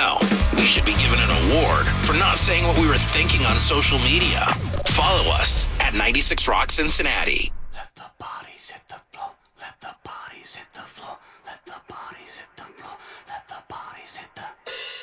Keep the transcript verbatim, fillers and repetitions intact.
know, we should be given an award for not saying what we were thinking on social media. Follow us at ninety-six Rock Cincinnati. Let the bodies hit the floor. Let the bodies hit the floor. Let the bodies hit the floor. Let the bodies hit the